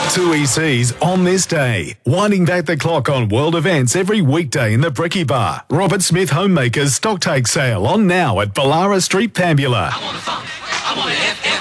Two ECs on this day. Winding back the clock on world events every weekday in the Bricky Bar. Robert Smith Homemakers Stocktake Sale on now at Ballara Street, Pambula.